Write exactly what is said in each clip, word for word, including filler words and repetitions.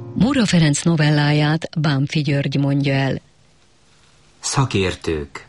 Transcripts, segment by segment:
Móra Ferenc novelláját Bánffy György mondja el. Szakértők.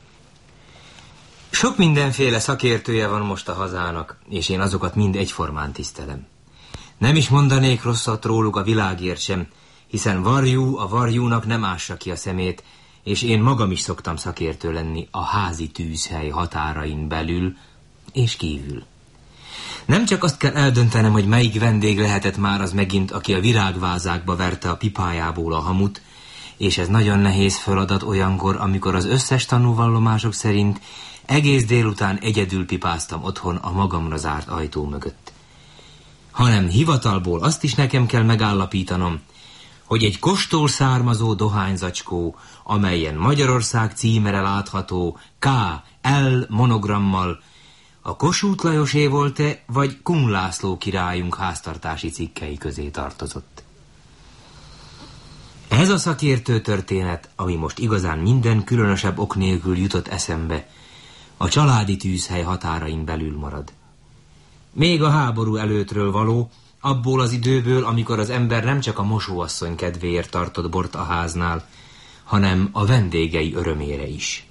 Sok mindenféle szakértője van most a hazának, és én azokat mind egyformán tisztelem. Nem is mondanék rosszat róluk a világért sem, hiszen varjú a varjúnak nem ássa ki a szemét, és én magam is szoktam szakértő lenni a házi tűzhely határain belül és kívül. Nem csak azt kell eldöntenem, hogy melyik vendég lehetett már az megint, aki a virágvázákba verte a pipájából a hamut, és ez nagyon nehéz feladat olyankor, amikor az összes tanúvallomások szerint egész délután egyedül pipáztam otthon a magamra zárt ajtó mögött. Hanem hivatalból azt is nekem kell megállapítanom, hogy egy kostól származó dohányzacskó, amelyen Magyarország címere látható K L monogrammal, a Kossuth Lajosé volt-e, vagy Kun László királyunk háztartási cikkei közé tartozott. Ez a szakértő történet, ami most igazán minden különösebb ok nélkül jutott eszembe, a családi tűzhely határain belül marad. Még a háború előttről való, abból az időből, amikor az ember nem csak a mosóasszony kedvéért tartott bort a háznál, hanem a vendégei örömére is.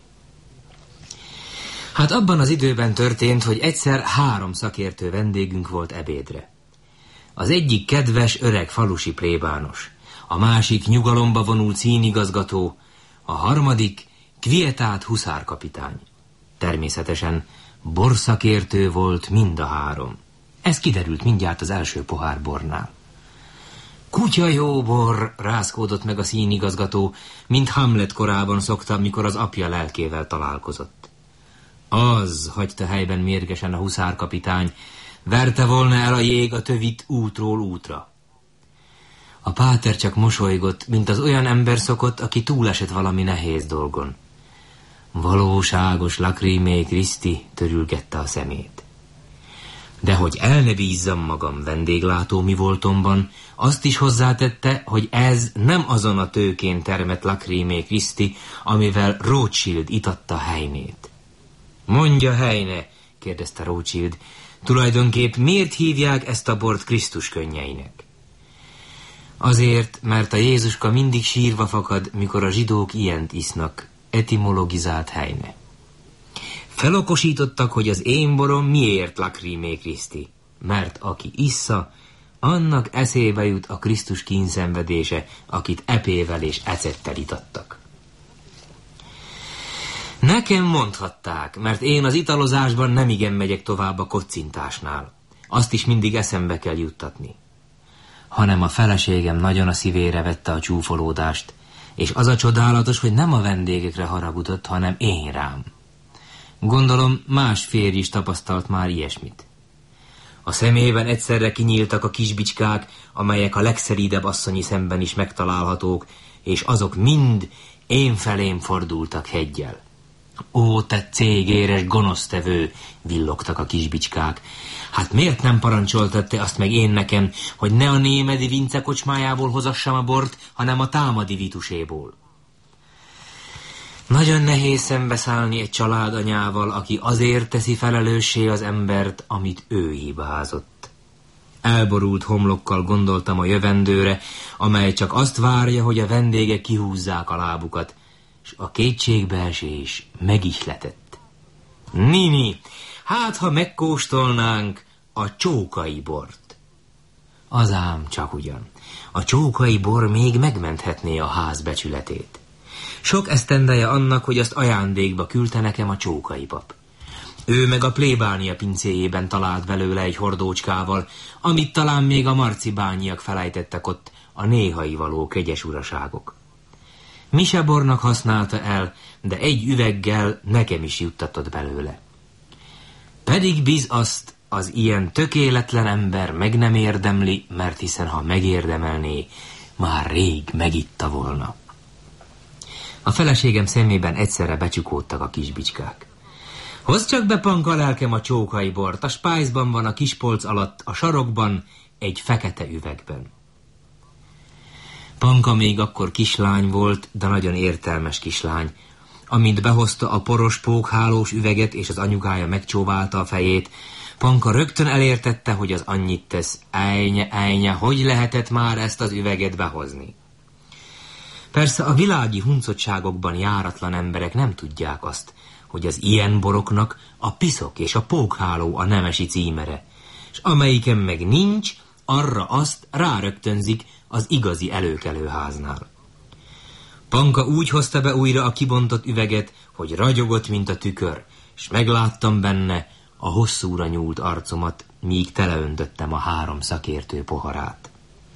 Hát abban az időben történt, hogy egyszer három szakértő vendégünk volt ebédre. Az egyik kedves, öreg falusi plébános, a másik nyugalomba vonult színigazgató, a harmadik kvietát huszárkapitány. Természetesen borszakértő volt mind a három. Ez kiderült mindjárt az első pohár bornál. Kutya jó bor, rázkódott meg a színigazgató, mint Hamlet korában szokta, mikor az apja lelkével találkozott. Az, hagyta helyben mérgesen a huszárkapitány, verte volna el a jég a tövit útról útra. A páter csak mosolygott, mint az olyan ember szokott, aki túlesett valami nehéz dolgon. Valóságos lacrimé Christi, törülgette a szemét. De hogy el ne bízzam magam vendéglátó mi voltomban, azt is hozzátette, hogy ez nem azon a tőkén termett lacrimé Christi, amivel Rothschild itatta Heinét. Mondja, Heine, kérdezte Rothschild, tulajdonképp miért hívják ezt a bort Krisztus könnyeinek? Azért, mert a Jézuska mindig sírva fakad, mikor a zsidók ilyent isznak, etimologizált Heine. Felokosítottak, hogy az én borom miért lacrimé Christi, mert aki issza, annak eszébe jut a Krisztus kínszenvedése, akit epével és ecettel itattak. Nekem mondhatták, mert én az italozásban nemigen megyek tovább a kocintásnál. Azt is mindig eszembe kell juttatni. Hanem a feleségem nagyon a szívére vette a csúfolódást, és az a csodálatos, hogy nem a vendégekre haragudott, hanem én rám. Gondolom, más férj is tapasztalt már ilyesmit. A szemében egyszerre kinyíltak a kisbicskák, amelyek a legszelídebb asszonyi szemben is megtalálhatók, és azok mind én felém fordultak heggyel. Ó, te cégéres gonosztevő, villogtak a kisbicskák. Hát miért nem parancsoltad te azt meg én nekem, hogy ne a Némedi Vince kocsmájából hozassam a bort, hanem a Támadi Vituséból? Nagyon nehéz szembeszállni egy családanyával, aki azért teszi felelőssé az embert, amit ő hibázott. Elborult homlokkal gondoltam a jövendőre, amely csak azt várja, hogy a vendégek kihúzzák a lábukat, és a kétségbeesés megihletett. Nini, hát ha megkóstolnánk a csókai bort. Az ám csak ugyan. A csókai bor még megmenthetné a ház becsületét. Sok esztendeje annak, hogy azt ajándékba küldte nekem a csókai pap. Ő meg a plébánia pincéjében talált belőle egy hordócskával, amit talán még a marcibányiak felejtettek ott, a néhai való kegyes uraságok. Misebornak használta el, de egy üveggel nekem is juttatott belőle. Pedig biz azt az ilyen tökéletlen ember meg nem érdemli, mert hiszen ha megérdemelné, már rég megitta volna. A feleségem szemében egyszerre becsukódtak a kisbicskák. Hozd csak be, Panka, lelkem, a csókai bort, a spájzban van a kispolc alatt, a sarokban, egy fekete üvegben. Panka még akkor kislány volt, de nagyon értelmes kislány. Amint behozta a poros pókhálós üveget, és az anyukája megcsóválta a fejét, Panka rögtön elértette, hogy az annyit tesz. Ejnye, ejnye, hogy lehetett már ezt az üveget behozni? Persze a világi huncutságokban járatlan emberek nem tudják azt, hogy az ilyen boroknak a piszok és a pókháló a nemesi címere, és amelyiken meg nincs, arra azt rárögtönzik az igazi előkelőháznál. Panka úgy hozta be újra a kibontott üveget, hogy ragyogott, mint a tükör, és megláttam benne a hosszúra nyúlt arcomat, míg teleöntöttem a három szakértő poharát.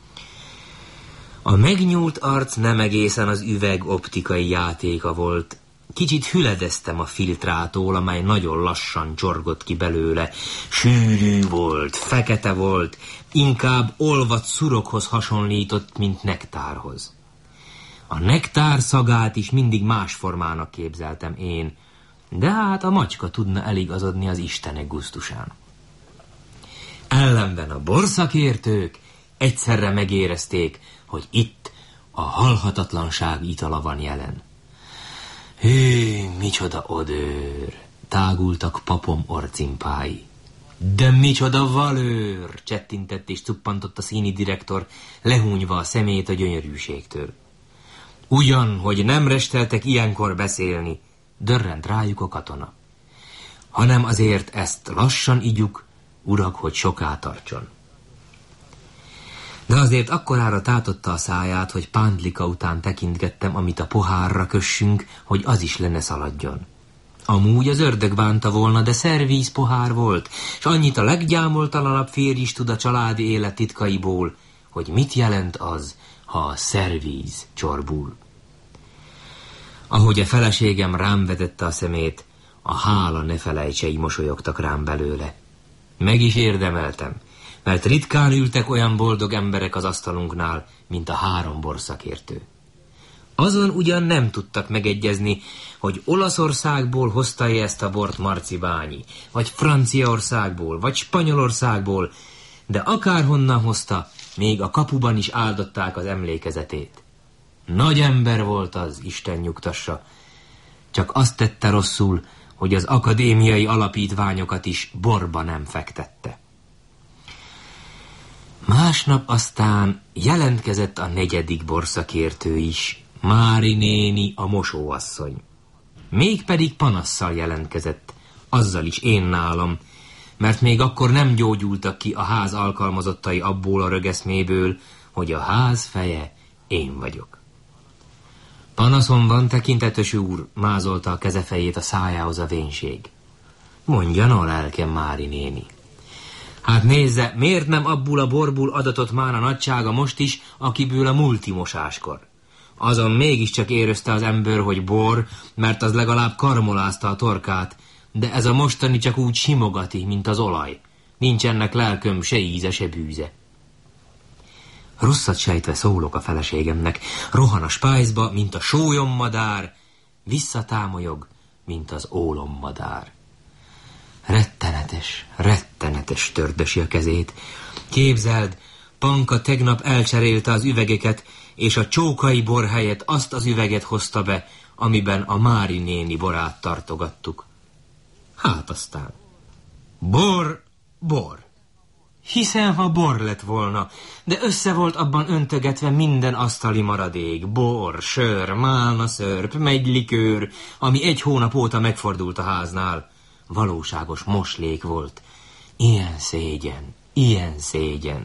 A megnyúlt arc nem egészen az üveg optikai játéka volt. Kicsit hüledeztem a filtrától, amely nagyon lassan csorgott ki belőle. Sűrű volt, fekete volt, inkább olvadt szurokhoz hasonlított, mint nektárhoz. A nektár szagát is mindig más formának képzeltem én, de hát a macska tudna eligazodni az istenek gusztusán. Ellenben a borszakértők egyszerre megérezték, hogy itt a halhatatlanság itala van jelen. Hű, micsoda odőr, tágultak papom orcimpái. De micsoda valőr, csettintett és cuppantott a színi direktor, lehúnyva a szemét a gyönyörűségtől. Ugyan, hogy nem resteltek ilyenkor beszélni, dörrent rájuk a katona. Hanem azért ezt lassan igyuk, urak, hogy soká tartson. De azért akkorára tátotta a száját, hogy Pándlika után tekintgettem, amit a pohárra kössünk, hogy az is lenne szaladjon. Amúgy az ördög bánta volna, de szervíz pohár volt, és annyit a leggyámoltalanabb férj is tud a családi élet titkaiból, hogy mit jelent az, ha a szervíz csorbul. Ahogy a feleségem rám vetette a szemét, a hála ne felejtsei mosolyogtak rám belőle. Meg is érdemeltem, mert ritkán ültek olyan boldog emberek az asztalunknál, mint a három borszakértő. Azon ugyan nem tudtak megegyezni, hogy Olaszországból hozta-e ezt a bort Marcibányi, vagy Franciaországból, vagy Spanyolországból, de akárhonnan hozta, még a kapuban is áldották az emlékezetét. Nagy ember volt az, Isten nyugtassa, csak azt tette rosszul, hogy az akadémiai alapítványokat is borba nem fektette. Másnap aztán jelentkezett a negyedik borszakértő is, Mári néni, a mosóasszony. Mégpedig panasszal jelentkezett, azzal is én nálam, mert még akkor nem gyógyultak ki a ház alkalmazottai abból a rögeszméből, hogy a ház feje én vagyok. Panaszom van, tekintetes úr, mázolta a kezefejét a szájához a vénség. Mondjan a lelkem, Mári néni. Hát nézze, miért nem abból a borból adatott már a nagysága most is, akiből a multimosáskor? Azon mégiscsak érezte az ember, hogy bor, mert az legalább karmolázta a torkát, de ez a mostani csak úgy simogati, mint az olaj. Nincs ennek lelköm se íze, se bűze. Rosszat sejtve szólok a feleségemnek, rohan a spájzba, mint a sólyommadár, visszatámolyog, mint az ólommadár. Rettenetes, rettenetes tördösi a kezét. Képzeld, Panka tegnap elcserélte az üvegeket, és a csókai bor helyett azt az üveget hozta be, amiben a Mári néni borát tartogattuk. Hát aztán. Bor, bor. Hiszen ha bor lett volna, de össze volt abban öntögetve minden asztali maradék, bor, sör, málna szörp, megylikőr, ami egy hónap óta megfordult a háznál. Valóságos moslék volt. Ilyen szégyen, ilyen szégyen.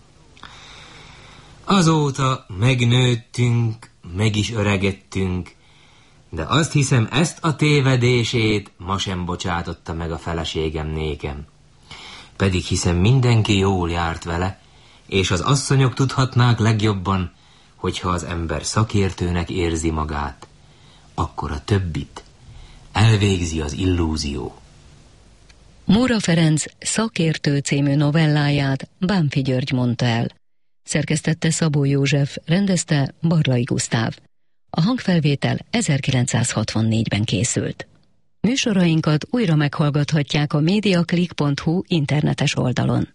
Azóta megnőttünk, meg is öregettünk, de azt hiszem, ezt a tévedését ma sem bocsátotta meg a feleségem nékem. Pedig hiszem mindenki jól járt vele, és az asszonyok tudhatnák legjobban, hogyha az ember szakértőnek érzi magát, akkor a többit elvégzi az illúzió. Móra Ferenc Szakértő című novelláját Bánffy György mondta el. Szerkesztette Szabó József, rendezte Barlai Gusztáv. A hangfelvétel ezerkilencszázhatvannégyben készült. Műsorainkat újra meghallgathatják a mediaclick pont hu internetes oldalon.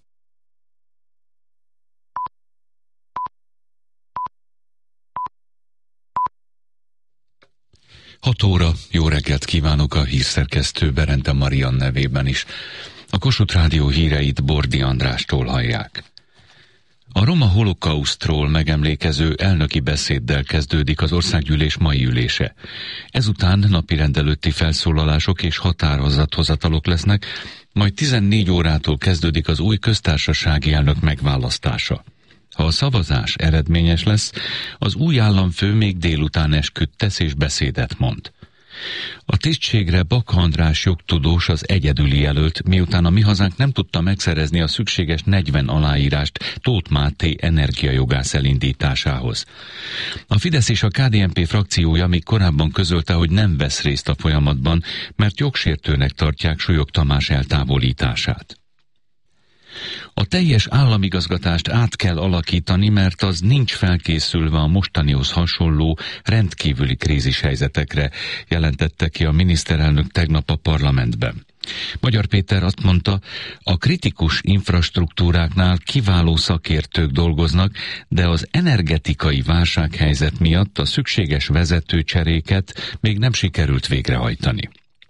Hat óra, jó reggelt kívánok a hírszerkesztő Berente Marian nevében is. A Kossuth Rádió híreit Bordi Andrástól hallják. A roma holokausztról megemlékező elnöki beszéddel kezdődik az országgyűlés mai ülése. Ezután napirend előtti felszólalások és határozathozatalok lesznek, majd tizennégy órától kezdődik az új köztársasági elnök megválasztása. Ha a szavazás eredményes lesz, az új államfő még délután esküt tesz és beszédet mond. A tisztségre Bak András jogtudós az egyedüli jelölt, miután a Mi Hazánk nem tudta megszerezni a szükséges negyven aláírást Tóth Máté energiajogász elindításához. A Fidesz és a ká dé en pé frakciója még korábban közölte, hogy nem vesz részt a folyamatban, mert jogsértőnek tartják Súlyog Tamás eltávolítását. A teljes államigazgatást át kell alakítani, mert az nincs felkészülve a mostanihoz hasonló rendkívüli krízishelyzetekre, jelentette ki a miniszterelnök tegnap a parlamentben. Magyar Péter azt mondta, a kritikus infrastruktúráknál kiváló szakértők dolgoznak, de az energetikai válsághelyzet miatt a szükséges vezetőcseréket még nem sikerült végrehajtani.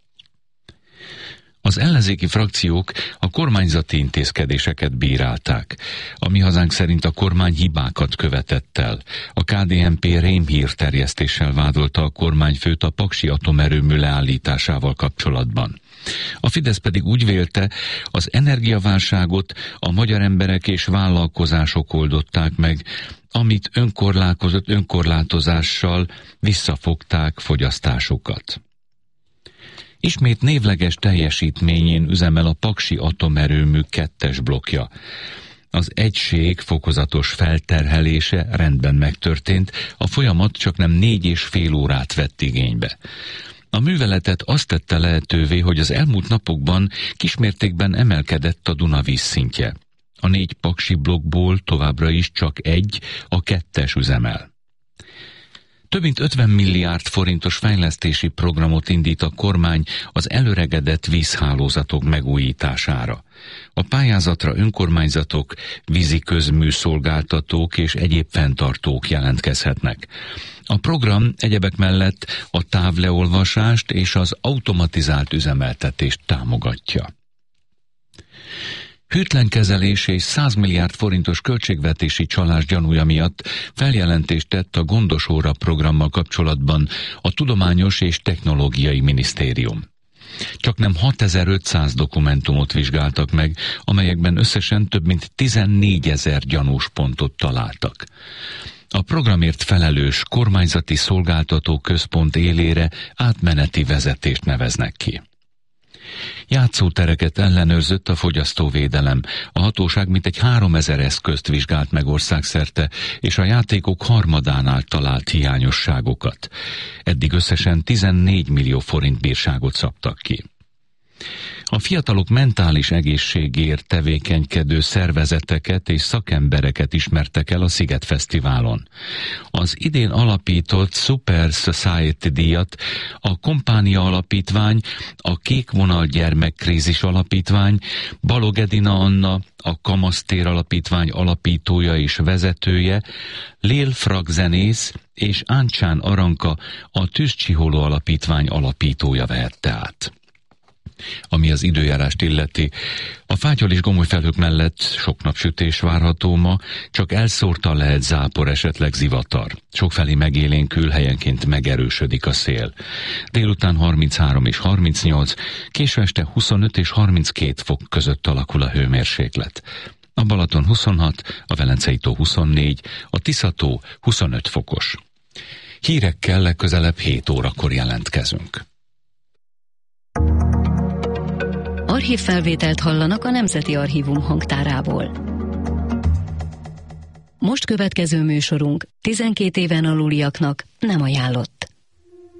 Az ellenzéki frakciók a kormányzati intézkedéseket bírálták. A Mi Hazánk szerint a kormány hibákat követett el. A ká dé en pé rémhír terjesztéssel vádolta a kormányfőt a paksi atomerőmű leállításával kapcsolatban. A Fidesz pedig úgy vélte, az energiaválságot a magyar emberek és vállalkozások oldották meg, amit önkorlátozott önkorlátozással visszafogták fogyasztásukat. Ismét névleges teljesítményén üzemel a paksi atomerőmű kettes blokkja. Az egység fokozatos felterhelése rendben megtörtént, a folyamat csak nem négy és fél órát vett igénybe. A műveletet azt tette lehetővé, hogy az elmúlt napokban kismértékben emelkedett a Duna vízszintje. A négy paksi blokkból továbbra is csak egy, a kettes üzemel. Több mint ötven milliárd forintos fejlesztési programot indít a kormány az előregedett vízhálózatok megújítására. A pályázatra önkormányzatok, vízi közműszolgáltatók és egyéb fenntartók jelentkezhetnek. A program egyebek mellett a távleolvasást és az automatizált üzemeltetést támogatja. Hűtlen kezelés és száz milliárd forintos költségvetési csalás gyanúja miatt feljelentést tett a Gondos óra programmal kapcsolatban a Tudományos és Technológiai Minisztérium. Csaknem hatezer-ötszáz dokumentumot vizsgáltak meg, amelyekben összesen több mint tizennégyezer gyanús pontot találtak. A programért felelős kormányzati szolgáltató központ élére átmeneti vezetést neveznek ki. Játszótereket ellenőrzött a fogyasztóvédelem. A hatóság mintegy háromezer eszközt vizsgált meg országszerte, és a játékok harmadánál talált hiányosságokat. Eddig összesen tizennégy millió forint bírságot szabtak ki. A fiatalok mentális egészségért tevékenykedő szervezeteket és szakembereket ismertek el a Sziget Fesztiválon. Az idén alapított Super Society díjat a Kompánia Alapítvány, a Kék Vonal Gyermekkrízis Alapítvány, Balog Edina Anna, a Kamasztér Alapítvány alapítója és vezetője, Lél Frag zenész és Áncsán Aranka, a Tűzcsiholó Alapítvány alapítója vehette át. Ami az időjárást illeti, a fátyol és gomoly felhők mellett sok napsütés várható ma, csak elszórtan lehet zápor, esetleg zivatar. Sokfelé megélénkül, helyenként megerősödik a szél. Délután harminchárom és harmincnyolc, késő este huszonöt és harminckét fok között alakul a hőmérséklet. A Balaton huszonhat, a Velencei tó huszonnégy, a Tisza-tó huszonöt fokos. Hírekkel legközelebb hét órakor jelentkezünk. Archívfelvételt hallanak a Nemzeti Archívum hangtárából. Most következő műsorunk tizenkét éven aluliaknak nem ajánlott.